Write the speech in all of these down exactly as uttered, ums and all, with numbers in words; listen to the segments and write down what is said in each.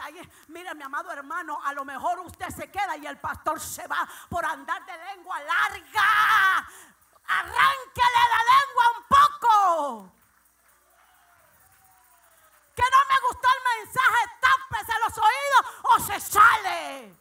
hasta ahí. Mire, mi amado hermano, a lo mejor usted se queda y el pastor se va por andar de lengua larga. Arránquele la lengua un poco. Que no me gustó el mensaje, tápese los oídos o se sale.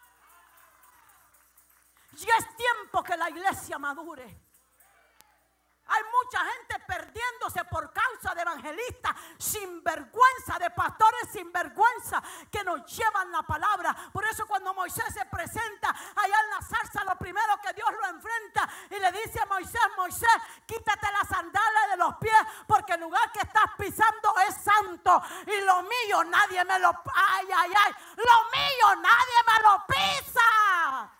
Y es tiempo que la iglesia madure. Hay mucha gente perdiéndose por causa de evangelistas sin vergüenza, de pastores sin vergüenza que nos llevan la palabra. Por eso cuando Moisés se presenta allá en la zarza, lo primero que Dios lo enfrenta y le dice a Moisés: Moisés, quítate las sandalias de los pies, porque el lugar que estás pisando es santo y lo mío nadie me lo... Ay, ay, ay, lo mío nadie me lo pisa.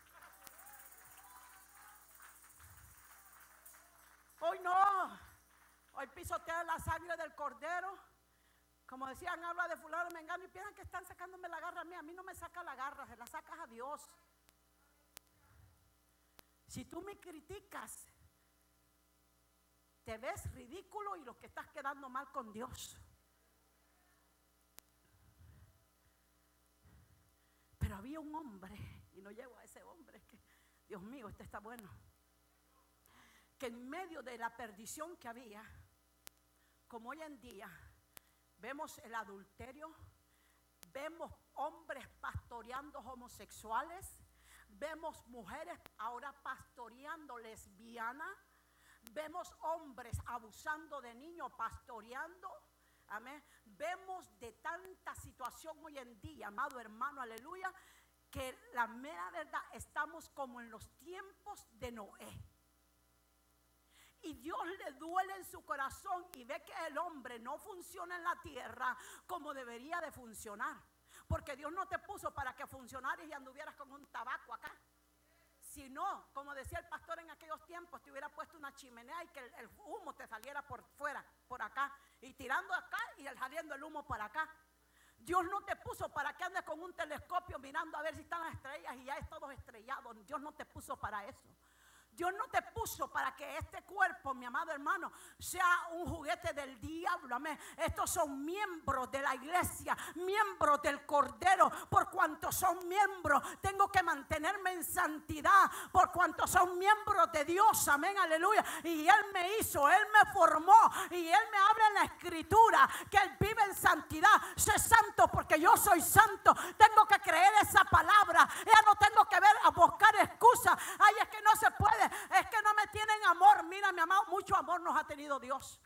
Hoy no, hoy pisotea la sangre del cordero. Como decían, habla de fulano, mengano, y piensan que están sacándome la garra a mí. A mí no me saca la garra, se la sacas a Dios. Si tú me criticas, te ves ridículo y lo que estás quedando mal con Dios. Pero había un hombre, y no llego a ese hombre, que Dios mío, este está bueno, que en medio de la perdición que había, como hoy en día vemos el adulterio, vemos hombres pastoreando homosexuales, vemos mujeres ahora pastoreando lesbianas, vemos hombres abusando de niños pastoreando, amén. Vemos de tanta situación hoy en día, amado hermano, aleluya, que la mera verdad estamos como en los tiempos de Noé. Y Dios le duele en su corazón y ve que el hombre no funciona en la tierra como debería de funcionar. Porque Dios no te puso para que funcionaras y anduvieras con un tabaco acá. Si no, como decía el pastor en aquellos tiempos, te hubiera puesto una chimenea y que el, el humo te saliera por fuera, por acá. Y tirando acá y saliendo el humo para acá. Dios no te puso para que andes con un telescopio mirando a ver si están las estrellas y ya es todo estrellado. Dios no te puso para eso. Dios no te puso para que este cuerpo, mi amado hermano, sea un juguete del diablo. Amén. Estos son miembros de la iglesia, miembros del Cordero. Por cuanto son miembros, tengo que mantenerme en santidad. Por cuanto son miembros de Dios. Amén, aleluya. Y Él me hizo, Él me formó. Y Él me habla en la escritura que Él vive en santidad. Sé santo porque yo soy santo. Tengo que creer esa palabra. Ya no tengo que ver a buscar excusas. Ay, es que no se puede. Es que no me tienen amor. Mira, mi amado, mucho amor nos ha tenido Dios.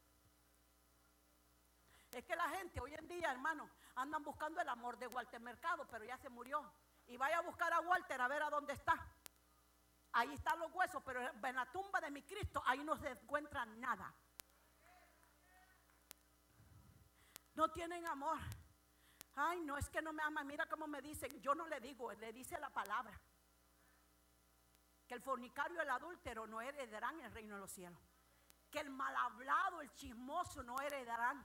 Es que la gente hoy en día, hermano, andan buscando el amor de Walter Mercado, pero ya se murió. Y vaya a buscar a Walter a ver a dónde está. Ahí están los huesos, pero en la tumba de mi Cristo, ahí no se encuentra nada. No tienen amor. Ay, no, es que no me aman. Mira cómo me dicen. Yo no le digo, le dice la palabra. Que el fornicario y el adúltero no heredarán el reino de los cielos. Que el mal hablado, el chismoso no heredarán.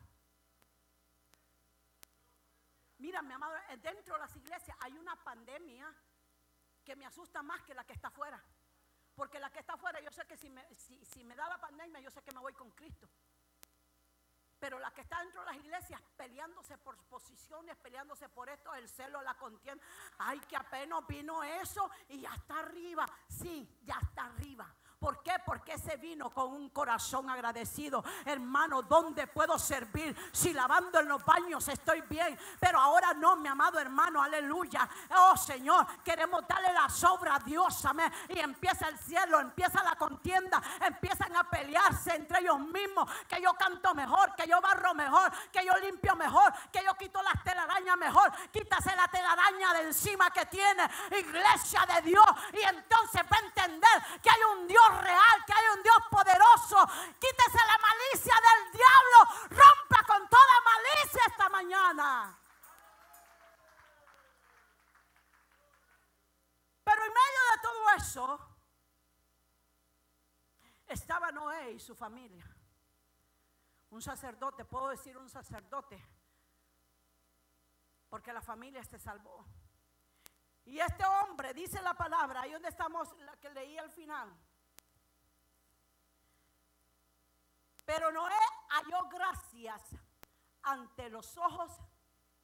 Mira, mi amado, dentro de las iglesias hay una pandemia que me asusta más que la que está afuera. Porque la que está afuera, yo sé que si me, si, si me da la pandemia, yo sé que me voy con Cristo. Pero la que está dentro de las iglesias peleándose por posiciones, peleándose por esto, el celo, la contienda. Ay, que apenas vino eso y ya está arriba. Sí, ya está arriba. ¿Por qué? Porque ese vino con un corazón agradecido. Hermano, ¿dónde puedo servir? Si lavando en los baños estoy bien, pero ahora no, mi amado hermano, aleluya. Oh Señor, queremos darle la sobra a Dios, amén. Y empieza el cielo, empieza la contienda, empiezan a pelearse entre ellos mismos. Que yo canto mejor, que yo barro mejor, que yo limpio mejor, que yo quito las telarañas mejor. Quítase la telaraña de encima que tiene, iglesia de Dios. Y entonces va a entender que hay un Dios real, que hay un Dios poderoso. Quítese la malicia del diablo, rompa con toda malicia esta mañana. Pero en medio de todo eso estaba Noé y su familia. Un sacerdote, puedo decir un sacerdote, porque la familia se salvó. Y este hombre, dice la palabra, ahí donde estamos, la que leí al final. Pero Noé halló gracias ante los ojos